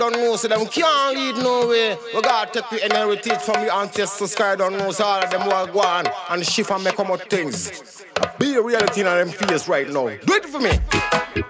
don't know, so them can't lead no way. We gotta take the heritage from your ancestors, sky don't know, so all of them will go on and shift and make come out things. Be a reality in them face right now. Do it for me.